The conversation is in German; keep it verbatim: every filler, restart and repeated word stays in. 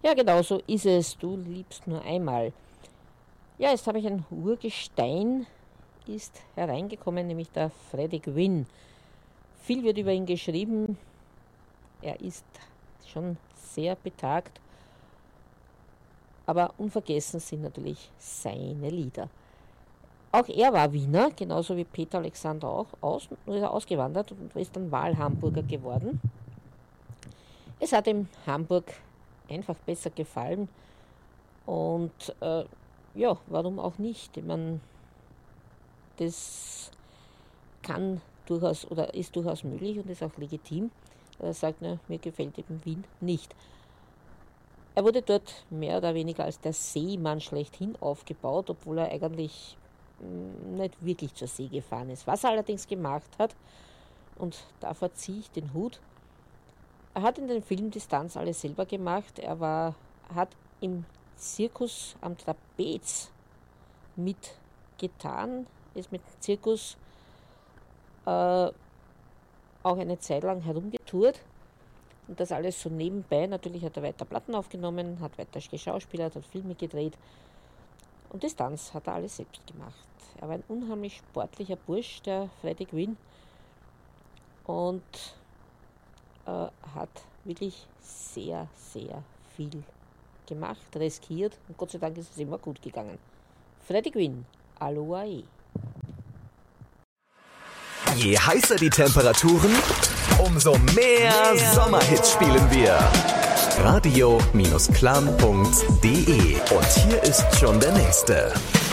Ja, genau so ist es. Du liebst nur einmal. Ja, jetzt habe ich ein Urgestein, ist hereingekommen, nämlich der Freddie Quinn. Viel wird über ihn geschrieben. Er ist schon sehr betagt. Aber unvergessen sind natürlich seine Lieder. Auch er war Wiener, genauso wie Peter Alexander auch, aus, nur ist er ausgewandert und ist dann Wahlhamburger geworden. Es hat ihm Hamburg einfach besser gefallen und äh, ja, warum auch nicht? Ich meine, das kann durchaus oder ist durchaus möglich und ist auch legitim. Er sagt, na, mir gefällt eben Wien nicht. Er wurde dort mehr oder weniger als der Seemann schlechthin aufgebaut, obwohl er eigentlich nicht wirklich zur See gefahren ist. Was er allerdings gemacht hat, und davor ziehe ich den Hut, er hat in den Film Distanz alles selber gemacht. Er war, hat im Zirkus am Trapez mitgetan, ist mit dem Zirkus äh, auch eine Zeit lang herumgetourt. Und das alles so nebenbei. Natürlich hat er weiter Platten aufgenommen, hat weiter geschauspielert, hat Filme gedreht. Und Distanz hat er alles selbst gemacht. Er war ein unheimlich sportlicher Bursch, der Freddie Quinn. Und äh, hat wirklich sehr, sehr viel gemacht, riskiert. Und Gott sei Dank ist es immer gut gegangen. Freddie Quinn, Aloha. Je heißer die Temperaturen, umso mehr, mehr Sommerhits spielen wir. radio Bindestrich klam punkt de. Und hier ist schon der nächste.